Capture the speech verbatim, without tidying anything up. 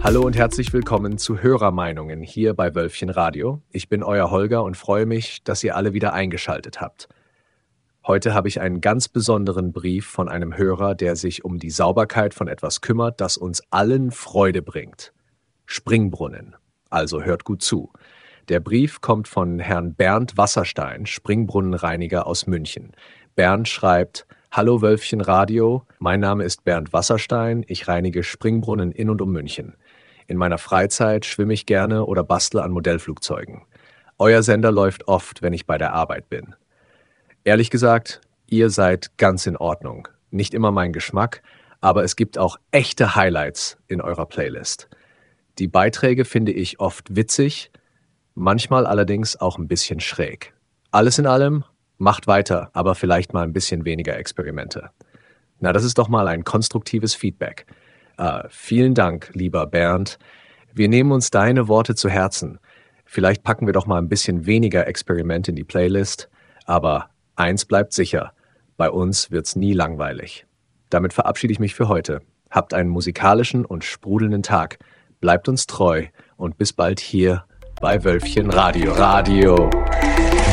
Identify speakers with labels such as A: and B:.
A: Hallo und herzlich willkommen zu Hörermeinungen hier bei Wölfchen Radio. Ich bin euer Holger und freue mich, dass ihr alle wieder eingeschaltet habt. Heute habe ich einen ganz besonderen Brief von einem Hörer, der sich um die Sauberkeit von etwas kümmert, das uns allen Freude bringt. Springbrunnen. Also hört gut zu. Der Brief kommt von Herrn Bernd Wasserstein, Springbrunnenreiniger aus München. Bernd schreibt: Hallo Wölfchen Radio, mein Name ist Bernd Wasserstein, ich reinige Springbrunnen in und um München. In meiner Freizeit schwimme ich gerne oder bastle an Modellflugzeugen. Euer Sender läuft oft, wenn ich bei der Arbeit bin. Ehrlich gesagt, ihr seid ganz in Ordnung. Nicht immer mein Geschmack, aber es gibt auch echte Highlights in eurer Playlist. Die Beiträge finde ich oft witzig, manchmal allerdings auch ein bisschen schräg. Alles in allem, macht weiter, aber vielleicht mal ein bisschen weniger Experimente. Na, das ist doch mal ein konstruktives Feedback. Uh, vielen Dank, lieber Bernd. Wir nehmen uns deine Worte zu Herzen. Vielleicht packen wir doch mal ein bisschen weniger Experiment in die Playlist. Aber eins bleibt sicher, bei uns wird's nie langweilig. Damit verabschiede ich mich für heute. Habt einen musikalischen und sprudelnden Tag. Bleibt uns treu und bis bald hier bei Wölfchen Radio. Radio.